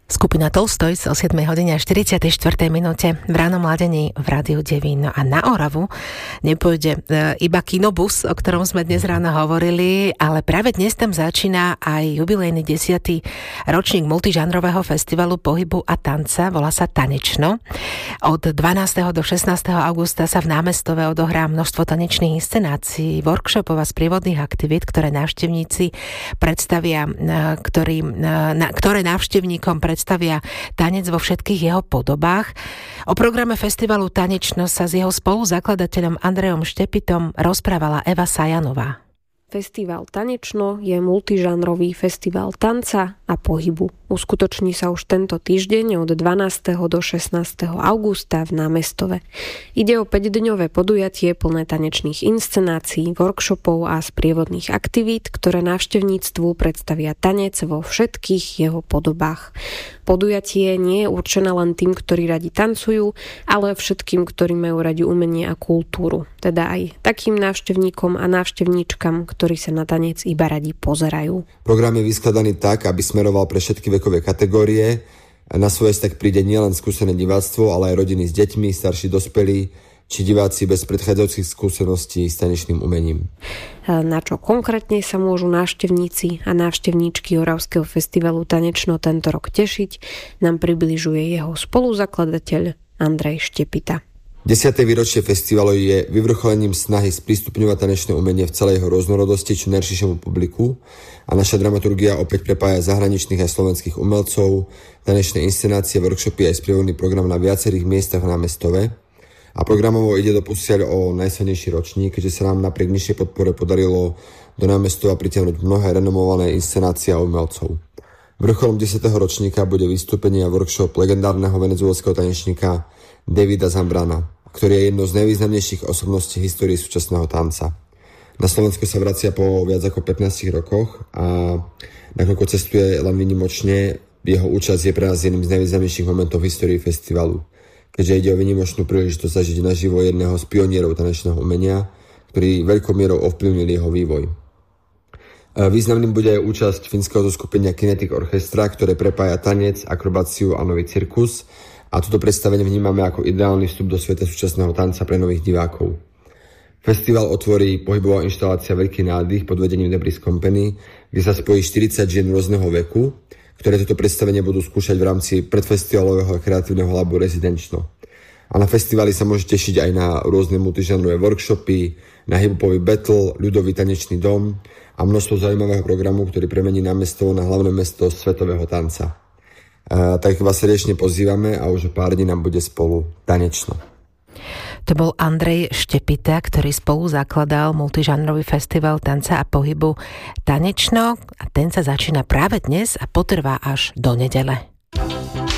Skupina Tolstoys o 7:44 minúte v ránom mladení v Rádiu Devín. No a na Oravu nepôjde iba kinobus, o ktorom sme dnes ráno hovorili, ale práve dnes tam začína aj jubilejný 10. ročník multižánrového festivalu pohybu a tanca, volá sa Tanečno. Od 12. do 16. augusta sa v Námestove odohrá množstvo tanečných inscenácií, workshopov a sprievodných aktivít, ktoré návštevníci predstavia, ktoré návštevníkom predstavia tanec vo všetkých jeho podobách. O programe festivalu Tanečno sa s jeho spoluzakladateľom Andrejom Štepitom rozprávala Eva Sajanová. Festival Tanečno je multižánrový festival tanca a pohybu. Uskutoční sa už tento týždeň od 12. do 16. augusta v Námestove. Ide o 5-dňové podujatie plné tanečných inscenácií, workshopov a sprievodných aktivít, ktoré návštevníctvu predstavia tanec vo všetkých jeho podobách. Podujatie nie je určené len tým, ktorí radi tancujú, ale všetkým, ktorí majú radi umenie a kultúru. Teda aj takým návštevníkom a návštevníčkam, ktorí sa na tanec iba radi pozerajú. Program je vyskladaný tak, aby smeroval pre všetky vekové kategórie. Na svoje tak príde nielen skúsené diváctvo, ale aj rodiny s deťmi, starší dospelí, či diváci bez predchádzajúcich skúseností s tanečným umením. Na čo konkrétne sa môžu návštevníci a návštevníčky Oravského festivalu Tanečno tento rok tešiť, nám približuje jeho spoluzakladateľ Andrej Štepita. 10. výročie festivalu je vyvrcholením snahy sprístupňovať tanečné umenie v celej jeho rôznorodosti čo najširšiemu publiku a naša dramaturgia opäť prepája zahraničných aj slovenských umelcov, tanečné inscenácie, workshopy aj sprievodný program na viacerých miestach v Námestove. A programovo ide doposiaľ o najsilnejší ročník, keďže sa nám napriek nižšej podpore podarilo do Námestova pritiahnuť mnohé renomované inscenácie a umelcov. Vrcholom 10. ročníka bude vystúpenie a workshop legendárneho venezuelského tanečníka Davida Zambrana, ktorý je jednou z najvýznamnejších osobností histórie súčasného tanca. Na Slovensko sa vracia po viac ako 15 rokoch a nakoľko cestuje len výnimočne, jeho účasť je pre nás jedným z najvýznamnejších momentov v histórii festivalu, keďže ide o výnimočnú príležitosť zažiť naživo jedného z pionierov tanečného umenia, ktorý veľkou mierou ovplyvnil jeho vývoj. Významným bude aj účasť fínskeho zoskupenia Kinetic Orchestra, ktoré prepája tanec, akrobáciu a nový cirkus, a toto predstavenie vnímame ako ideálny vstup do sveta súčasného tanca pre nových divákov. Festival otvorí pohybová inštalácia Veľký nádych pod vedením Debris Company, kde sa spojí 40 žien rôzneho veku, ktoré toto predstavenie budú skúšať v rámci predfestivalového kreatívneho labu Rezidenčno. A na festivali sa môže tešiť aj na rôzne multižánrové workshopy, na hip-hopový battle, ľudový tanečný dom a množstvo zaujímavého programu, ktorý premení Námestovo na hlavné mesto svetového tanca. Tak vás srdečne pozývame a už o pár dní nám bude spolu Tanečno. To bol Andrej Štepita, ktorý spolu zakladal multižánrový festival tanca a pohybu Tanečno a ten sa začína práve dnes a potrvá až do nedele.